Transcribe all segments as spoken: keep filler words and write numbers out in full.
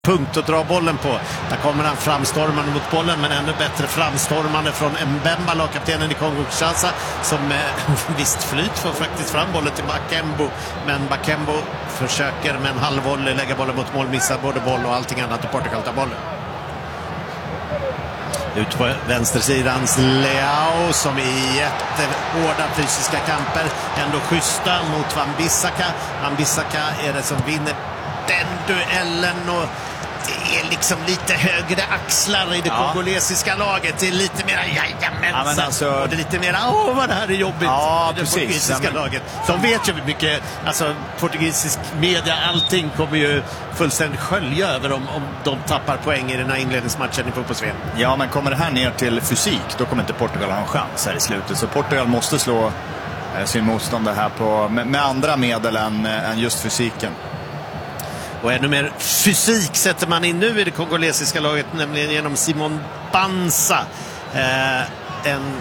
punkt att dra bollen på. Där kommer han framstormande mot bollen, men ännu bättre framstormande från Mbemba, lagkaptenen i Kongo-Kinshasa, som eh, visst flyt får faktiskt fram bollen till Bakembo, men Bakembo försöker med en halvvolley lägga bollen mot mål, missar både boll och allting annat och Portugal tar bollen. Ut på vänstersidans Leao, som i jättehårda fysiska kamper ändå schyssta mot Wan-Bissaka. Wan-Bissaka är det som vinner den duellen, och det är liksom lite högre axlar i det ja. kongolesiska laget. Det är lite mer jajamensan, ja, alltså... och det är lite mer åh vad det här är jobbigt. Ja, det precis. portugisiska ja, men... laget. De vet ju mycket, alltså portugisisk media, allting kommer ju fullständigt skölja över om, om de tappar poäng i den här inledningsmatchen i fotbolls-V M. Ja, men kommer det här ner till fysik, då kommer inte Portugal ha en chans här i slutet. Så Portugal måste slå eh, sin motståndare här på, med, med andra medel än, än just fysiken. Och ännu mer fysik sätter man in nu i det kongolesiska laget, nämligen genom Simon Banza. Eh, en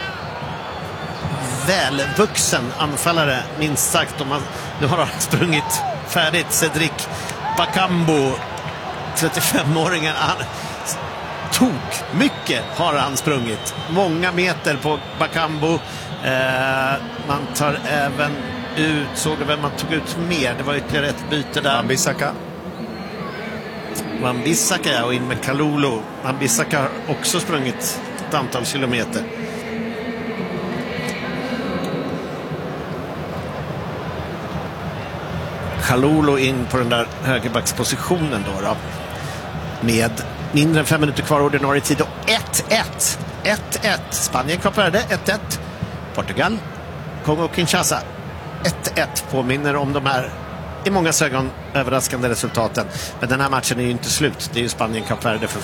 välvuxen anfallare, minst sagt. Och man, nu har han sprungit färdigt. Cedric Bakambu, trettiofemåringen. Han tok mycket har han sprungit. Många meter på Bakambu. Eh, man tar även ut, såg du vem man tog ut mer? Det var ytterligare ett byte där. Wan-Bissaka. Wan-Bissaka och in med Kalulu. Wan-Bissaka har också sprungit ett antal kilometer. Kalulu in på den där högerbackspositionen då, då. Med mindre än fem minuter kvar ordinarie tid och ett ett. ett ett. Spanien Kap Verde ett ett. Portugal Kongo-Kinshasa ett ett. Påminner om de här i många ögon överraskande resultaten. Men den här matchen är ju inte slut. Det är ju Spanien Kap Verde för